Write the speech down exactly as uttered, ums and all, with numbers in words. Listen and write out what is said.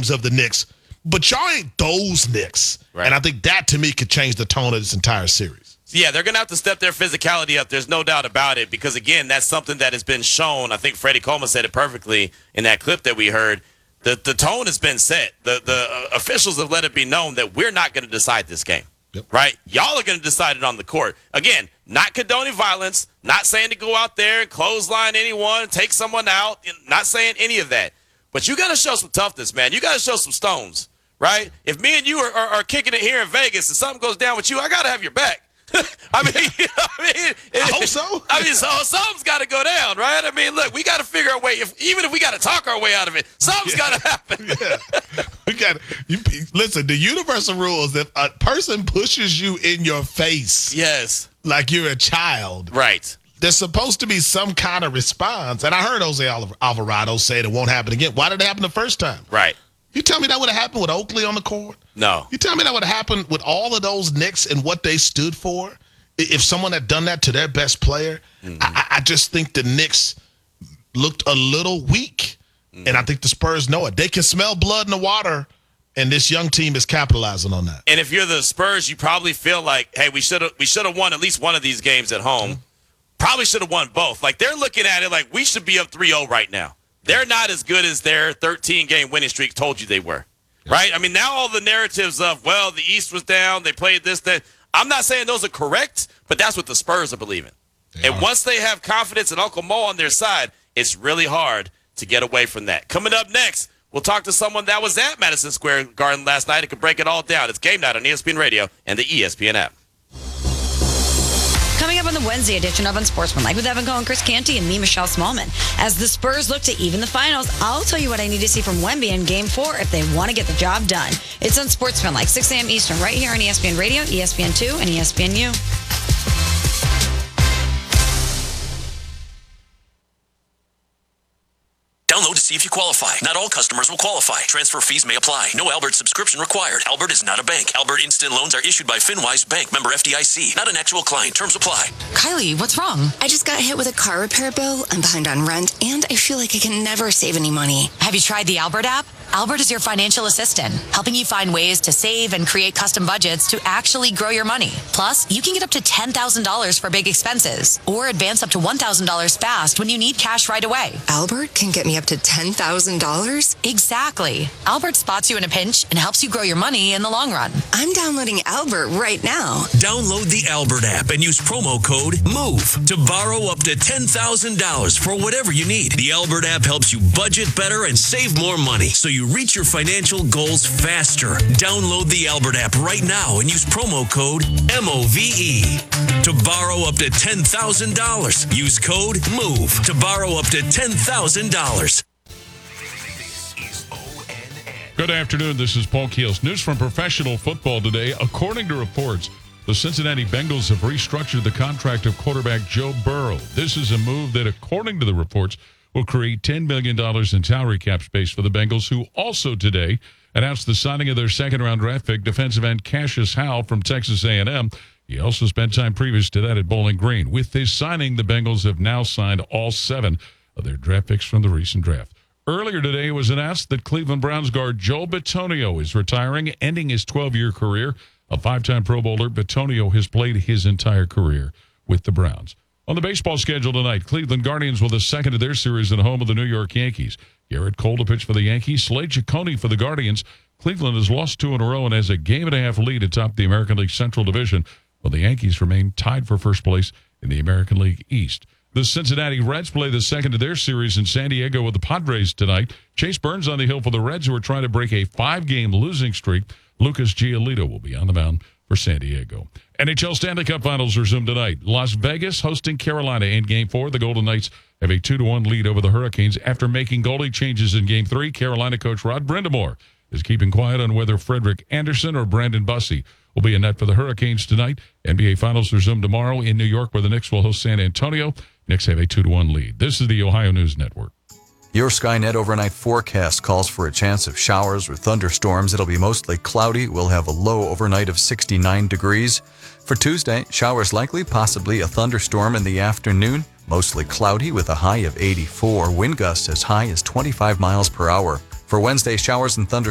games of the Knicks, but y'all ain't those Knicks. Right. And I think that, to me, could change the tone of this entire series. Yeah, they're going to have to step their physicality up. There's no doubt about it because, again, that's something that has been shown. I think Freddie Coleman said it perfectly in that clip that we heard. The the tone has been set. The, the uh, officials have let it be known that we're not going to decide this game. Yep. Right? Y'all are going to decide it on the court. Again, not condoning violence, not saying to go out there and clothesline anyone, take someone out, not saying any of that. But you got to show some toughness, man. You got to show some stones, right? If me and you are, are, are kicking it here in Vegas and something goes down with you, I got to have your back. I mean, you know, I mean, I hope so. I mean, so something's got to go down, right? I mean, look, we got to figure a way. If even if we got to talk our way out of it, something's yeah. got to happen. Yeah. We got you. Listen, the universal rule is if a person pushes you in your face, yes, like you're a child, right? There's supposed to be some kind of response. And I heard Jose Alvarado say it won't happen again. Why did it happen the first time? Right. You tell me that would have happened with Oakley on the court? No. You tell me that would have happened with all of those Knicks and what they stood for? If someone had done that to their best player, mm-hmm. I, I just think the Knicks looked a little weak. Mm-hmm. And I think the Spurs know it. They can smell blood in the water, and this young team is capitalizing on that. And if you're the Spurs, you probably feel like, hey, we should have we should have won at least one of these games at home. Mm-hmm. Probably should have won both. Like, they're looking at it like we should be up three oh right now. They're not as good as their thirteen-game winning streak told you they were, right? I mean, now all the narratives of, well, the East was down, they played this, that. I'm not saying those are correct, but that's what the Spurs are believing. They and are. Once they have confidence in Uncle Mo on their side, it's really hard to get away from that. Coming up next, we'll talk to someone that was at Madison Square Garden last night and could break it all down. It's Game Night on E S P N Radio and the E S P N app. Coming up on the Wednesday edition of Unsportsmanlike with Evan Cohen, Chris Canty, and me, Michelle Smallman. As the Spurs look to even the finals, I'll tell you what I need to see from Wemby in Game four if they want to get the job done. It's Unsportsmanlike, six a.m. Eastern, right here on E S P N Radio, E S P N two, and E S P N U. Download to see if you qualify. Not all customers will qualify. Transfer fees may apply. No Albert subscription required. Albert is not a bank. Albert Instant Loans are issued by FinWise Bank, member F D I C. Not an actual client. Terms apply. Kylie, what's wrong? I just got hit with a car repair bill. I'm behind on rent, and I feel like I can never save any money. Have you tried the Albert app? Albert is your financial assistant, helping you find ways to save and create custom budgets to actually grow your money. Plus, you can get up to ten thousand dollars for big expenses or advance up to one thousand dollars fast when you need cash right away. Albert can get me up to ten thousand dollars? Exactly. Albert spots you in a pinch and helps you grow your money in the long run. I'm downloading Albert right now. Download the Albert app and use promo code MOVE to borrow up to ten thousand dollars for whatever you need. The Albert app helps you budget better and save more money so you reach your financial goals faster. Download the Albert app right now and use promo code M O V E to borrow up to ten thousand dollars. Use code MOVE to borrow up to ten thousand dollars. Good afternoon. This is Paul Keels. News from professional football today. According to reports, the Cincinnati Bengals have restructured the contract of quarterback Joe Burrow. This is a move that, according to the reports, will create ten million dollars in salary cap space for the Bengals, who also today announced the signing of their second-round draft pick, defensive end Cassius Howell from Texas A and M. He also spent time previous to that at Bowling Green. With this signing, the Bengals have now signed all seven of their draft picks from the recent draft. Earlier today, it was announced that Cleveland Browns guard Joe Bitonio is retiring, ending his twelve-year career. A five-time Pro Bowler, Bitonio has played his entire career with the Browns. On the baseball schedule tonight, Cleveland Guardians will the second of their series at home of the New York Yankees. Garrett Cole to pitch for the Yankees, Slade Ciccone for the Guardians. Cleveland has lost two in a row and has a game-and-a-half lead atop the American League Central Division, while the Yankees remain tied for first place in the American League East. The Cincinnati Reds play the second of their series in San Diego with the Padres tonight. Chase Burns on the hill for the Reds, who are trying to break a five-game losing streak. Lucas Giolito will be on the mound for San Diego. N H L Stanley Cup Finals resume tonight. Las Vegas hosting Carolina in Game four. The Golden Knights have a two to one lead over the Hurricanes. After making goalie changes in Game three, Carolina coach Rod Brind'Amour is keeping quiet on whether Frederik Andersen or Brandon Bussey will be a net for the Hurricanes tonight. N B A Finals resume tomorrow in New York, where the Knicks will host San Antonio. Knicks have a two to one lead. This is the Ohio News Network. Your Skynet overnight forecast calls for a chance of showers or thunderstorms. It'll be mostly cloudy. We'll have a low overnight of sixty-nine degrees. For Tuesday, showers likely, possibly a thunderstorm in the afternoon. Mostly cloudy with a high of eighty-four. Wind gusts as high as twenty-five miles per hour. For Wednesday, showers and thunderstorms